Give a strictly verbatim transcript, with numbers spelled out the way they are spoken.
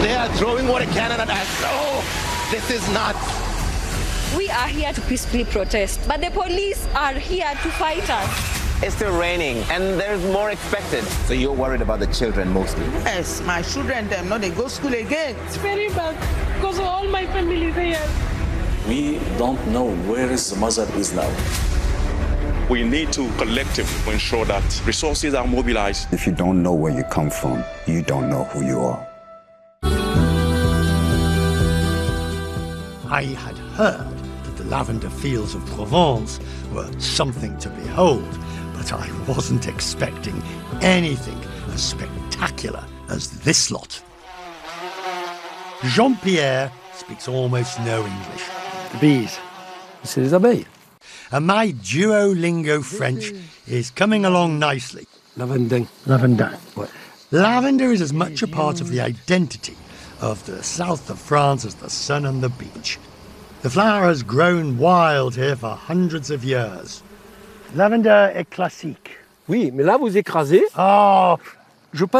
They are throwing water cannon at us. Oh, this is nuts. We are here to peacefully protest, but the police are here to fight us. It's still raining, and there's more expected. So you're worried about the children mostly? Yes, my children, them, not they go school again. It's very bad, because all my family there. We don't know where his mother is now. We need to collectively ensure that resources are mobilized. If you don't know where you come from, you don't know who you are. I had heard that the lavender fields of Provence were something to behold, but I wasn't expecting anything as spectacular as this lot. Jean-Pierre speaks almost no English. The bees. C'est les abeilles. And my Duolingo French is coming along nicely. Lavender. Lavender. What? Lavender is as much a part of the identity of the south of France as the sun and the beach. The flower has grown wild here for hundreds of years. Lavender est classique. Oui, mais là vous écrasez. Oh, Je